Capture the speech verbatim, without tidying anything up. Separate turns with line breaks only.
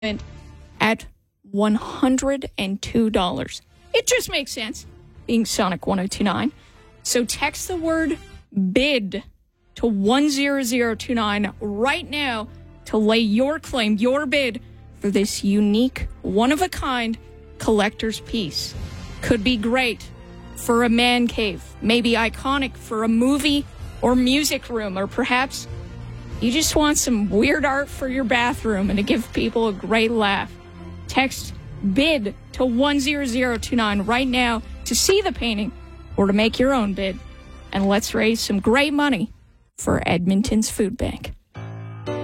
at one hundred two dollars. It just makes sense, being Sonic one oh two nine. So text the word BID to one zero zero two nine right now to lay your claim, your bid, for this unique, one-of-a-kind collector's piece. Could be great for a man cave, maybe iconic for a movie or music room, or perhaps you just want some weird art for your bathroom and to give people a great laugh. Text BID to one zero zero two nine right now to see the painting or to make your own bid. And let's raise some great money for Edmonton's Food Bank.